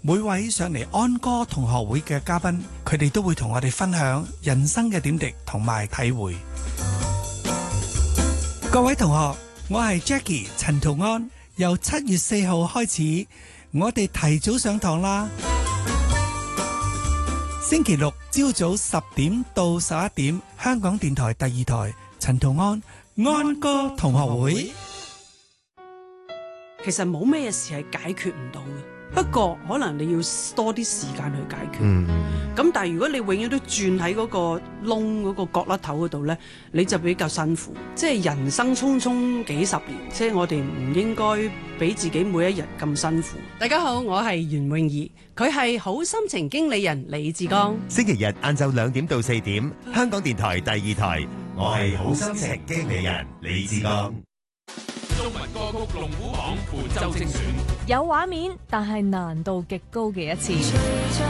每位上嚟安歌同學會嘅嘉賓，佢哋都會同我哋分享人生嘅點滴同埋體會。各位同學，我係 Jackie 陳圖安。由7月4號開始，我哋提早上堂啦。星期六朝早10點到11點，香港電台第2台陳圖安安歌同學會。 其實冇咩事係解決唔到嘅，不過可能你要多啲時間去解決。咁但係如果你永遠都轉喺嗰個窿嗰個角落頭嗰度呢，你就比較辛苦。即係人生匆匆幾十年，即係我哋唔應該俾自己每一日咁辛苦。大家好，我係袁詠儀，佢係好心情經理人李志剛。 星期日晏晝2點到4點，香港電台第2台，我係好心情經理人李志剛。 中文歌曲龍虎榜伴奏精選， 有畫面，但係難度極高嘅一次。